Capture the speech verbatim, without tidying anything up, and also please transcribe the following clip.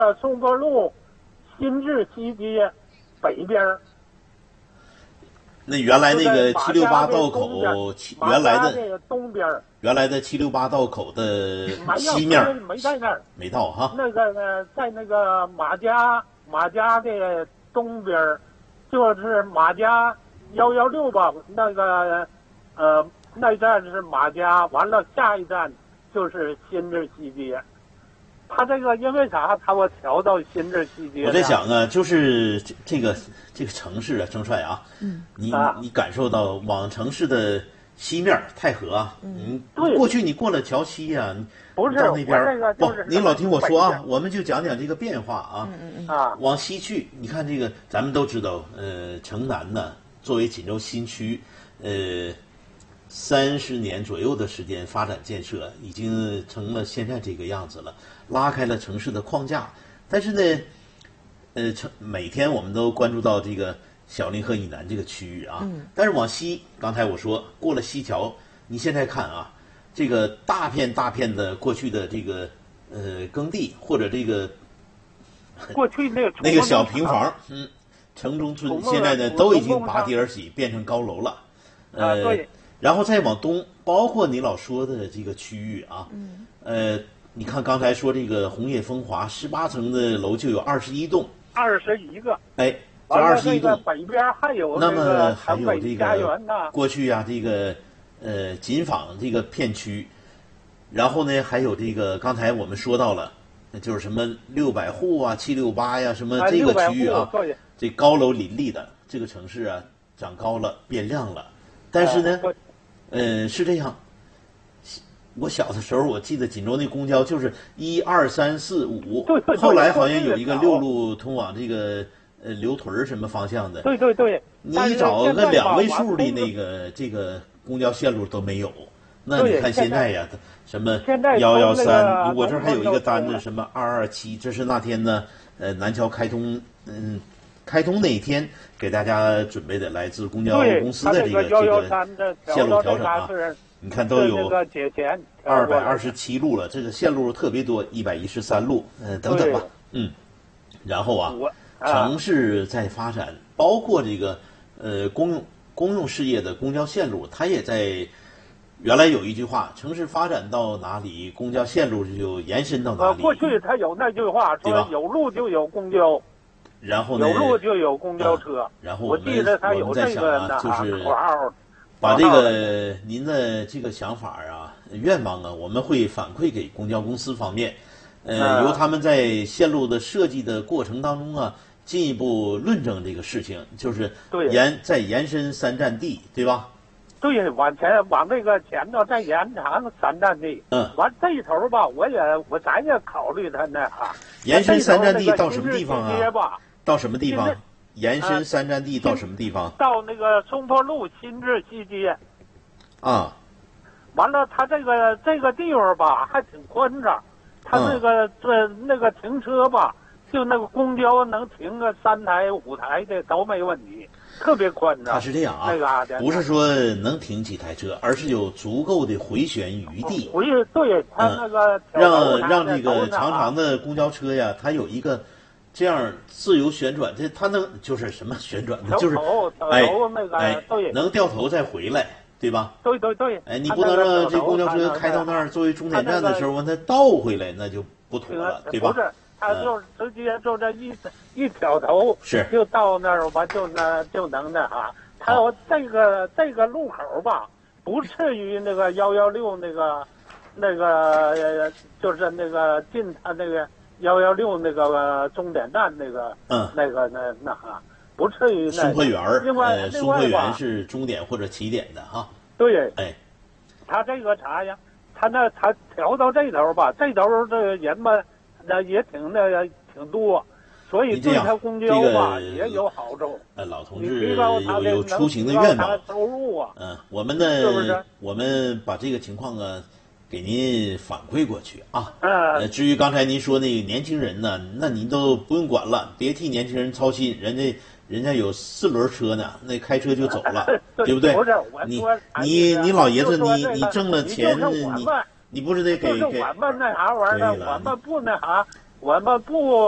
呃松坡路新治西街北边。 那原来那个七六八道口，原来的东边， 原来的七六八道口的西面没在那儿， 没到哈。 那个呢，在那个马家马家的东边，就是马家幺幺六吧，那个呃那站是马家，完了下一站就是新治西街。他这个因为啥？他我调到新治西街。 我在想啊，就是这这个这个城市啊，郑帅啊，嗯，你啊你感受到往城市的西面太和啊，嗯，过去你过了桥西啊， 不是到那边那个不，您老听我说啊，我们就讲讲这个变化啊， 嗯嗯啊， 往西去，你看这个，咱们都知道，呃，城南呢，作为锦州新区，呃。三十年左右的时间发展建设，已经成了现在这个样子了，拉开了城市的框架。但是呢，呃，城每天我们都关注到这个小凌河以南这个区域啊。嗯。但是往西，刚才我说过了西桥，你现在看啊，这个大片大片的过去的这个呃耕地或者这个过去那个那个小平房，嗯，城中村现在呢都已经拔地而起，变成高楼了。呃。 啊，对。 然后再往东，包括你老说的这个区域啊，嗯，呃，你看刚才说这个红叶风华，十八层的楼就有二十一栋， 二十一个， 哎，这二十一栋， 北边还有那么还有这个过去啊，这个呃锦坊这个片区，然后呢还有这个刚才我们说到了，就是什么六百户啊、七六八呀，什么这个区域啊，这高楼林立的这个城市啊，长高了，变亮了，但是呢。呃，是这样。我小的时候，我记得锦州那公交就是一二三四五，后来好像有一个六路通往这个呃刘屯什么方向的。 对对对。 你找个两位数的那个这个公交线路都没有。那你看现在呀，什么幺幺三，我这还有一个单子，什么二二七，这是那天呢，呃，南桥开通，嗯。开通那一天给大家准备的来自公交公司的这个这个线路调整啊，你看都有二百二十七路了，这个线路特别多，一百一十三路，嗯、呃，等等吧，嗯，然后啊，城市在发展，包括这个呃公用公用事业的公交线路，它也在。原来有一句话，城市发展到哪里，公交线路就延伸到哪里。 过去它有那句话说，有路就有公交。 然后呢， 有路就有公交车。 啊、然后我们我记得他有这个呢，就是口号， 把这个您的这个想法啊、愿望啊，我们会反馈给公交公司方面，呃， 啊、 由他们在线路的设计的过程当中啊，进一步论证这个事情，就是延再延伸三站地，对吧？ 对，往前往那个前头再延长三站地。 嗯。 完这一头吧，我也我咱也考虑他那哈。 延伸三站地到什么地方啊？到什么地方？延伸三站地到什么地方？ 到那个松坡路新治西街。 啊。 完了，他这个这个地方吧，还挺宽敞。他那个这、嗯、那个停车吧，就那个公交能停个三台五台的都没问题，特别宽敞。 它是这样啊， 那个不是说能停几台车，而是有足够的回旋余地。 回对，他那个、 嗯、让让这个长长的公交车呀，它有一个。这样自由旋转，这它能就是什么旋转呢？就是哎哎，能掉头再回来，对吧？ 对对对。 哎，你不能让这公交车开到那儿作为终点站的时候，完它倒回来，那就不妥了，对吧？ 不是，它就直接就这一一挑头， 是就到那儿吧，就那就能那哈。它这个这个路口吧，不至于那个幺幺六那个那个就是那个进它那个。幺幺六那个终点站那个， 嗯， 那个那那哈，不至于那。 松坡园另外， 呃，松坡园是终点或者起点的哈。 对。 哎， 他这个啥呀？他那他调到这头吧，这头这个人吧，那也挺那个挺多，所以对他公交吧、 这个、 也有好处。 呃，老同志有有出行的愿望。 收入啊。 嗯，我们呢， 是不是？ 我们把这个情况啊。给您反馈过去啊。 嗯。 呃，至于刚才您说那个年轻人呢，那您都不用管了，别替年轻人操心，人家人家有四轮车呢，那开车就走了，对不对？ 不是，我你你你老爷子，你你挣了钱，你你不是得给给？ 我们那啥玩意儿，我们不那啥，我们不。